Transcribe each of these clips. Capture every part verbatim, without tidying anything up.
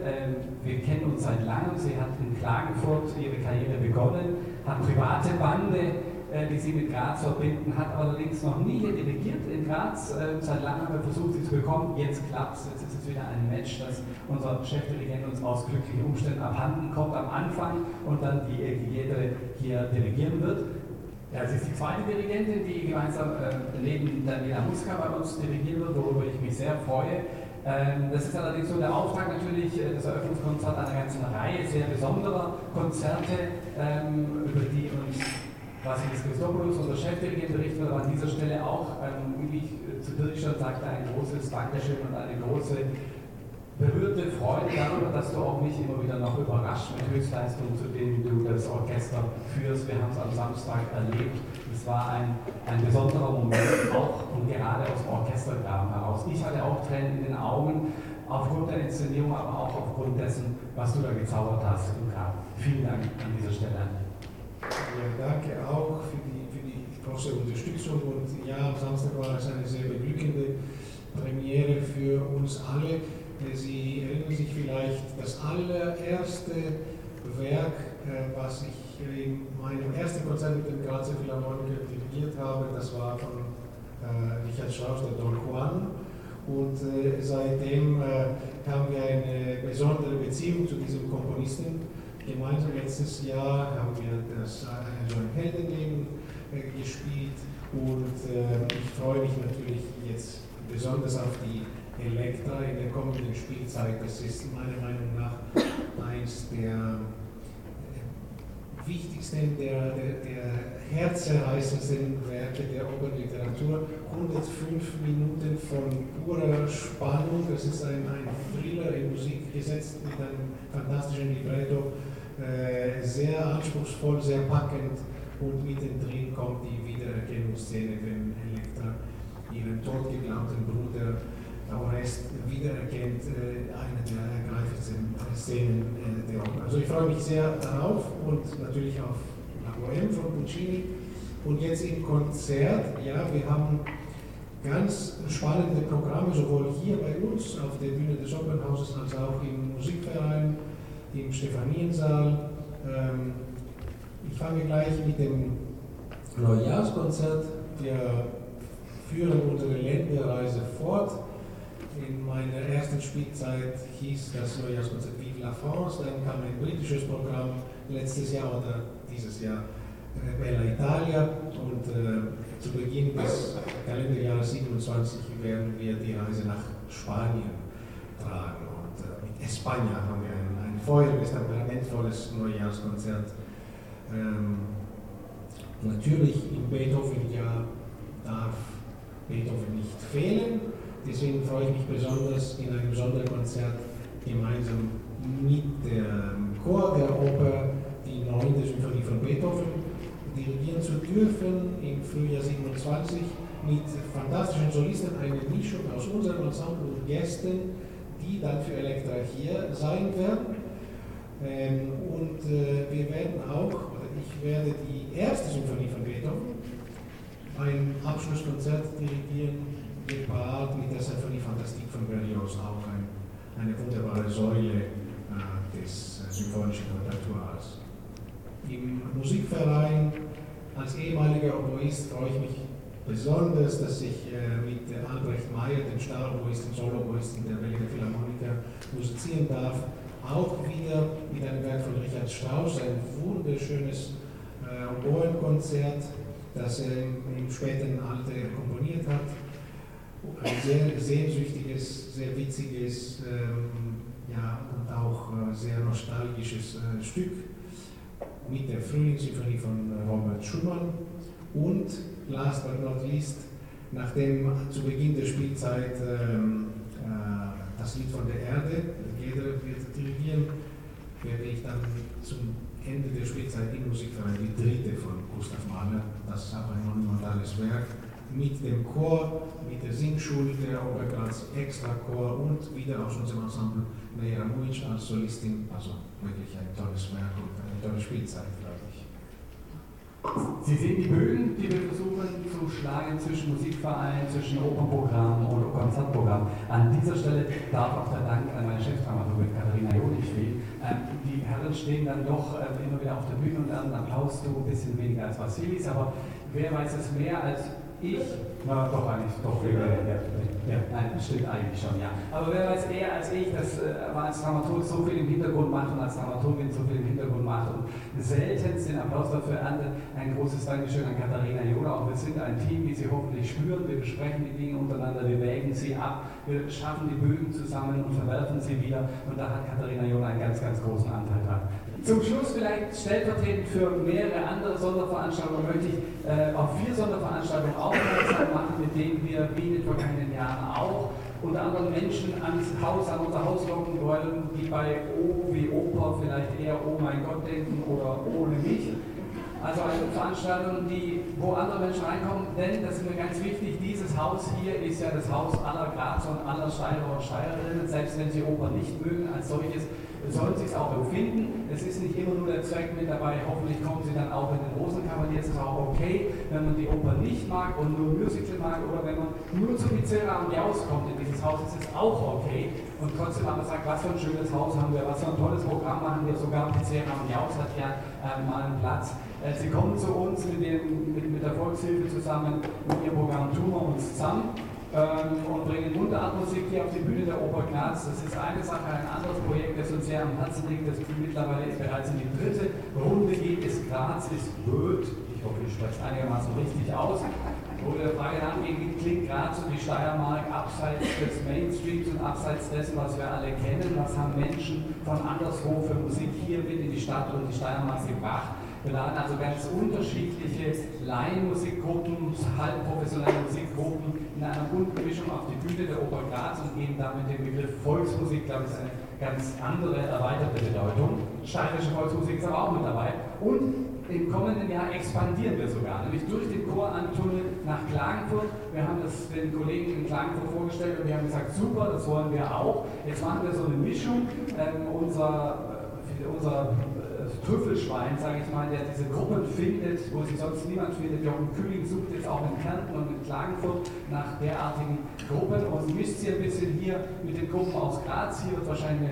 Ähm, wir kennen uns seit langem. Sie hat in Klagenfurt ihre Karriere begonnen, hat private Bande, äh, die sie mit Graz verbinden, hat allerdings noch nie hier dirigiert in Graz. Äh, seit langem haben wir versucht, sie zu bekommen. Jetzt klappt es. Jetzt ist es wieder ein Match, das unser Chefdirigent uns aus glücklichen Umständen abhanden kommt am Anfang und dann die, die jeder hier dirigieren wird. Ja, sie ist die zweite Dirigentin, die gemeinsam äh, neben Daniela Muska bei uns dirigieren wird, worüber ich mich sehr freue. Ähm, das ist allerdings so der Auftrag natürlich, äh, das Eröffnungskonzert einer ganzen Reihe sehr besonderer Konzerte, ähm, über die uns Vassilis Christopoulos, unser Chefdirigent, berichtet wird, aber an dieser Stelle auch, ähm, wie ich äh, zu Dirk schon sagte, ein großes Dankeschön und eine große berührte Freude darüber, dass du auch mich immer wieder noch überrascht mit Höchstleistungen, zu denen du das Orchester führst. Wir haben es am Samstag erlebt. Es war ein, ein besonderer Moment, auch und gerade aus dem Orchestergraben heraus. Ich hatte auch Tränen in den Augen, aufgrund der Inszenierung, aber auch aufgrund dessen, was du da gezaubert hast im Graben. Vielen Dank an dieser Stelle. Ja, danke auch für die, für die große Unterstützung. Und ja, am Samstag war es eine sehr beglückende Premiere für uns alle. Sie erinnern sich vielleicht, das allererste Werk, was ich in meinem ersten Konzert mit dem Grazer Philharmoniker dirigiert habe, das war von äh, Richard Strauss, der Don Juan. Und äh, seitdem äh, haben wir eine besondere Beziehung zu diesem Komponisten. Gemeinsam letztes Jahr haben wir das äh, so ein Heldenleben äh, gespielt und äh, ich freue mich natürlich jetzt besonders auf die Elektra in der kommenden Spielzeit. Das ist meiner Meinung nach eines der wichtigsten, der, der, der herzerreißendsten Werke der Opernliteratur. hundertfünf Minuten von purer Spannung. Das ist ein, ein Thriller in Musik gesetzt mit einem fantastischen Libretto. Äh, sehr anspruchsvoll, sehr packend und mittendrin kommt die Wiedererkennungsszene, wenn Elektra ihren totgeglaubten Bruder Orest wiedererkennt, äh, eine der ergreifendsten Szenen äh, der Oper. Also ich freue mich sehr darauf und natürlich auf La Bohème von Puccini. Und jetzt im Konzert, ja, wir haben ganz spannende Programme, sowohl hier bei uns auf der Bühne des Opernhauses als auch im Musikverein, im Stephaniensaal. Ähm, ich fange gleich mit dem Neujahrskonzert. Wir führen unsere Länderreise fort. In meiner ersten Spielzeit hieß das Neujahrskonzert Vive la France, dann kam ein britisches Programm letztes Jahr oder dieses Jahr äh, Bella Italia und äh, zu Beginn des Kalenderjahres siebenundzwanzig werden wir die Reise nach Spanien tragen und äh, mit España haben wir ein, ein feuriges, temperamentvolles Neujahrskonzert. Ähm, natürlich im Beethoven-Jahr darf Beethoven nicht fehlen. Deswegen freue ich mich besonders, in einem Sonderkonzert gemeinsam mit dem Chor der Oper die neunte Symphonie von Beethoven dirigieren zu dürfen im Frühjahr siebenundzwanzig mit fantastischen Solisten, eine Mischung aus unserem Ensemble und Gästen, die dann für Elektra hier sein werden. Ähm, und äh, wir werden auch, oder ich werde die erste Symphonie von Beethoven, ein Abschlusskonzert dirigieren, gepaart mit der Symphonie Fantastique von Berlioz, auch ein, eine wunderbare Säule äh, des äh, symphonischen Repertoires. Im Musikverein als ehemaliger Oboist freue ich mich besonders, dass ich äh, mit Albrecht Meyer, dem Staroboisten, Soloboisten der Berliner Philharmoniker, musizieren darf. Auch wieder mit einem Werk von Richard Strauss, ein wunderschönes äh, Oboenkonzert, das er im, im späten Alter komponiert hat. Ein sehr sehnsüchtiges, sehr witziges ähm, ja, und auch äh, sehr nostalgisches äh, Stück mit der Frühlingssymphonie von äh, Robert Schumann und last but not least, nachdem zu Beginn der Spielzeit ähm, äh, das Lied von der Erde, jeder wird dirigieren, werde ich dann zum Ende der Spielzeit im Musikverein die dritte von Gustav Mahler, das ist auch ein monumentales Werk, mit dem Chor, mit der Singschule der Oper Graz, Extrachor und wieder aus unserem Ensemble Neira Mujic als Solistin. Also wirklich ein tolles Werk und eine tolle Spielzeit, glaube ich. Sie sehen die Bögen, die wir versuchen zu schlagen zwischen Musikverein, zwischen Opernprogramm und Konzertprogramm. An dieser Stelle darf auch der Dank an meine Chefdramaturgin Katharina Jolich fehlen. Ähm, die Herren stehen dann doch äh, immer wieder auf der Bühne und lernen Applaus zu, ein bisschen weniger als Vasilis, aber wer weiß es mehr als ich? Na doch, eigentlich doch. Ja, ja, nein, stimmt eigentlich schon, ja. Aber wer weiß eher als ich, dass äh, man als Dramaturg so viel im Hintergrund macht und als Dramaturgin so viel im Hintergrund macht und seltenst den Applaus dafür erntet. Ein großes Dankeschön an Katharina Jola. Auch wir sind ein Team, wie Sie hoffentlich spüren. Wir besprechen die Dinge untereinander, wir wägen sie ab, wir schaffen die Bögen zusammen und verwerfen sie wieder. Und da hat Katharina Jola einen ganz, ganz großen Anteil dran. Zum Schluss vielleicht stellvertretend für mehrere andere Sonderveranstaltungen möchte ich äh, auf vier Sonderveranstaltungen aufmerksam machen, mit denen wir wie in den vergangenen Jahren auch unter anderem Menschen ans Haus, an unser Haus locken wollen, die bei O wie Oper vielleicht eher Oh mein Gott denken oder Ohne mich. Also eine Veranstaltung, die, wo andere Menschen reinkommen, denn das ist mir ganz wichtig, dieses Haus hier ist ja das Haus aller Grazer und aller Steirer und Steirerinnen, selbst wenn sie Oper nicht mögen, als solches sollen sie es auch empfinden. Es ist nicht immer nur der Zweck mit dabei, hoffentlich kommen sie dann auch in den Rosenkavalier, es ist auch okay, wenn man die Oper nicht mag und nur Musical mag oder wenn man nur zu Pizzera und Jaus kommt in dieses Haus, ist es auch okay. Und trotzdem aber sagt, was für ein schönes Haus haben wir, was für ein tolles Programm machen wir, sogar Pizzera und Jaus hat ja äh, mal einen Platz. Äh, sie kommen zu uns mit, dem, mit, mit der Volkshilfe zusammen, mit ihrem Programm Tun wir uns zusammen. Und bringen Mundartmusik hier auf die Bühne der Oper Graz. Das ist eine Sache, ein anderes Projekt, das uns sehr am Herzen liegt, das mittlerweile bereits in die dritte Runde geht, ist Graz ist blöd. Ich hoffe, ich spreche es einigermaßen richtig aus. Wo wir der Frage nachgehen, wie klingt Graz und die Steiermark abseits des Mainstreams und abseits dessen, was wir alle kennen. Was haben Menschen von anderswo für Musik hier mit in die Stadt und die Steiermark gebracht? Wir laden also ganz unterschiedliche Laienmusikgruppen, halbprofessionelle Musikgruppen in einer bunten Mischung auf die Bühne der Oper Graz und geben damit den Begriff Volksmusik, glaube ich, eine ganz andere, erweiterte Bedeutung. Steirische Volksmusik ist aber auch mit dabei. Und im kommenden Jahr expandieren wir sogar, nämlich durch den Chorantunnel nach Klagenfurt. Wir haben das den Kollegen in Klagenfurt vorgestellt und wir haben gesagt, super, das wollen wir auch. Jetzt machen wir so eine Mischung. Ähm, unser, äh, unser Trüffelschwein, sage ich mal, der diese Gruppen findet, wo sie sonst niemand findet. Jochen Kühling sucht jetzt auch in Kärnten und in Klagenfurt nach derartigen Gruppen und mischt sie ein bisschen hier mit den Gruppen aus Graz. Hier wird wahrscheinlich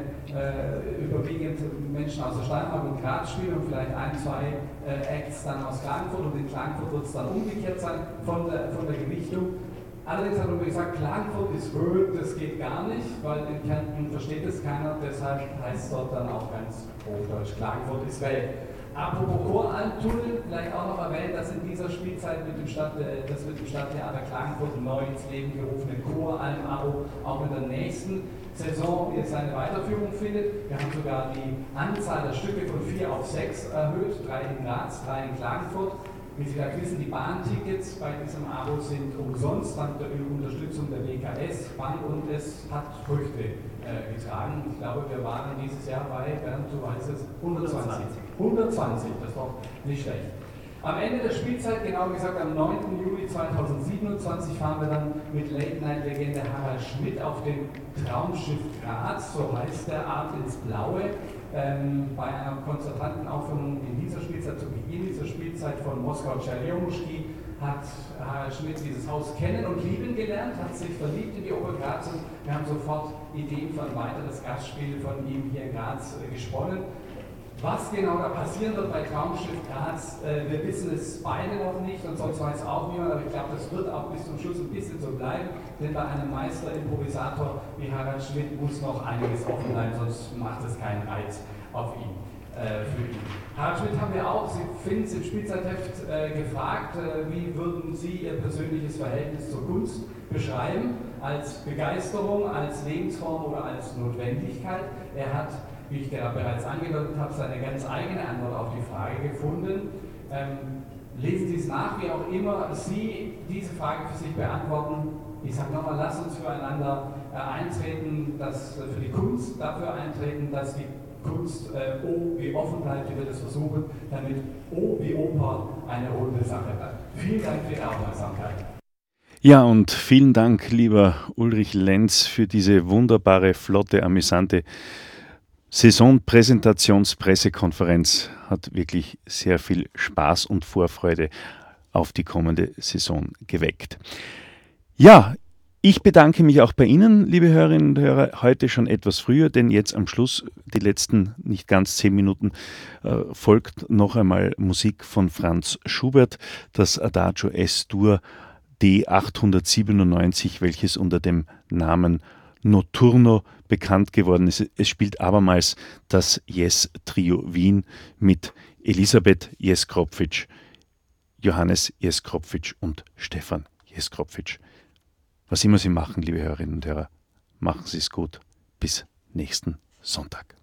äh, überwiegend Menschen aus der Steiermark und Graz spielen und vielleicht ein, zwei äh, Acts dann aus Klagenfurt und in Klagenfurt wird es dann umgekehrt sein von der, von der Gewichtung. Allerdings hat man gesagt, Klagenfurt ist blöd, das geht gar nicht, weil in Kärnten versteht es keiner, deshalb heißt es dort dann auch ganz hochdeutsch, Klagenfurt ist Welt. Apropos Chorantunnel, vielleicht auch noch erwähnt, dass in dieser Spielzeit mit dem Stadt, das mit dem Stadttheater Klagenfurt neu ins Leben gerufene Choralm-Abo auch in der nächsten Saison jetzt eine Weiterführung findet. Wir haben sogar die Anzahl der Stücke von vier auf sechs erhöht, drei in Graz, drei in Klagenfurt. Wie Sie vielleicht wissen, die Bahntickets bei diesem Abo sind umsonst, dank der Unterstützung der W K S-Bank und es hat Früchte äh, getragen. Ich glaube, wir waren dieses Jahr bei, Bernd, du weißt es, hundertzwanzig. hundertzwanzig, das ist doch nicht schlecht. Am Ende der Spielzeit, genau gesagt am neunten Juli zweitausendsiebenundzwanzig, fahren wir dann mit Late-Night-Legende Harald Schmidt auf dem Traumschiff Graz, so heißt der Art ins Blaue. Ähm, bei einer konzertanten Aufführung in dieser Spielzeit, zu Beginn dieser Spielzeit von Moskau Tscherjomuschki, hat Harald Schmidt dieses Haus kennen und lieben gelernt, hat sich verliebt in die Oper Graz und wir haben sofort Ideen für ein weiteres Gastspiel von ihm hier in Graz äh, gesponnen. Was genau da passieren wird bei Traumschiff Graz, äh, wir wissen es beide noch nicht und sonst weiß auch niemand, aber ich glaube, das wird auch bis zum Schluss ein bisschen so bleiben, denn bei einem Meister-Improvisator wie Harald Schmidt muss noch einiges offen bleiben, sonst macht es keinen Reiz auf ihn, äh, für ihn. Harald Schmidt haben wir auch, Sie finden es im Spielzeitheft äh, gefragt, äh, wie würden Sie Ihr persönliches Verhältnis zur Kunst beschreiben, als Begeisterung, als Lebensform oder als Notwendigkeit? Er hat, wie ich gerade bereits angedeutet habe, seine ganz eigene Antwort auf die Frage gefunden. Ähm, lesen Sie es nach, wie auch immer Sie diese Frage für sich beantworten. Ich sage nochmal, lasst uns füreinander äh, eintreten, dass äh, für die Kunst dafür eintreten, dass die Kunst äh, O wie offen bleibt, wie wir das versuchen, damit O wie Oper eine runde Sache bleibt. Vielen Dank für Ihre Aufmerksamkeit. Ja, und vielen Dank, lieber Ulrich Lenz, für diese wunderbare, flotte, amüsante Saisonpräsentationspressekonferenz hat wirklich sehr viel Spaß und Vorfreude auf die kommende Saison geweckt. Ja, ich bedanke mich auch bei Ihnen, liebe Hörerinnen und Hörer, heute schon etwas früher, denn jetzt am Schluss, die letzten nicht ganz zehn Minuten, äh, folgt noch einmal Musik von Franz Schubert, das Adagio S-Dur D achthundertsiebenundneunzig, welches unter dem Namen Notturno bekannt geworden ist. Es spielt abermals das Jess-Trio Wien mit Elisabeth Jess-Kropfitsch, Johannes Jess-Kropfitsch und Stefan Jess-Kropfitsch. Was immer Sie machen, liebe Hörerinnen und Hörer, machen Sie es gut. Bis nächsten Sonntag.